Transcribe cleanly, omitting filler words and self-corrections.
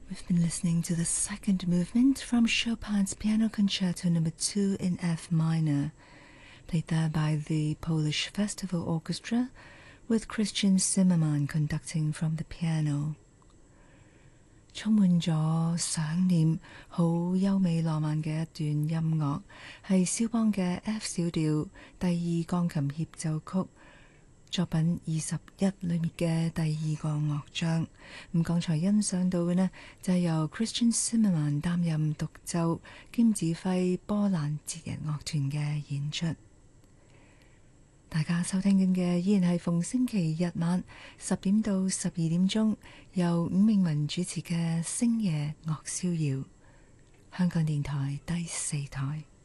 We've been listening to the second movement from Chopin's Piano Concerto No. 2 in F minor, played there by the Polish Festival Orchestra, with Christian Zimmermann conducting from the piano. 充滿咗想念好優美浪漫嘅一段音樂，係肖邦嘅 F 小調第二鋼琴協奏曲作品21裏面嘅第二個樂章。咁剛才欣賞到嘅呢，就係由 Christian Zimmermann 擔任獨奏兼指揮波蘭節日樂團嘅演出。大家收聽緊嘅依然係逢星期日晚10點到12點鐘，由伍明文主持嘅星夜樂逍遙，香港電台第4台。